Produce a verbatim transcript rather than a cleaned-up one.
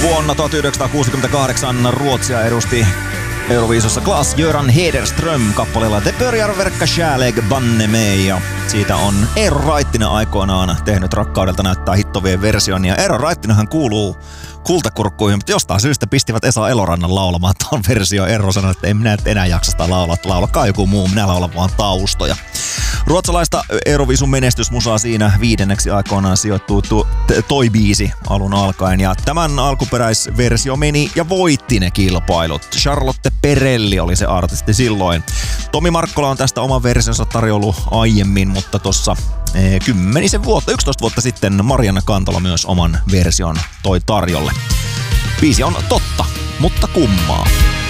Vuonna tuhatyhdeksänsataakuusikymmentäkahdeksan Ruotsia edusti Euroviisossa Klas-Göran Hederström kappaleella De börjar verka kärlek banne mig. Ja siitä on Eero Raittinen aikoinaan tehnyt Rakkaudelta näyttää hittovien version. Ja Eero Raittinenhan kuuluu kultakurkkuihin, mutta jostain syystä pistivät Esa Elorannan laulamaan tuon versio. Eero sanoi, että en minä enää jaksa sitä laulaa, että laulakaa joku muu, minä laulan vaan taustoja. Ruotsalaista Euroviisun menestysmusaa siinä viidenneksi aikoinaan sijoittuu tu- toi biisi alun alkaen. Ja tämän alkuperäisversio meni ja voitti ne kilpailut. Charlotte Perrelli oli se artisti silloin. Tomi Markkola on tästä oman versionsa tarjollut aiemmin, mutta tossa eh, kymmenisen vuotta, yksitoista vuotta sitten Marianna Kantola myös oman version toi tarjolle. Biisi on totta, mutta kummaa.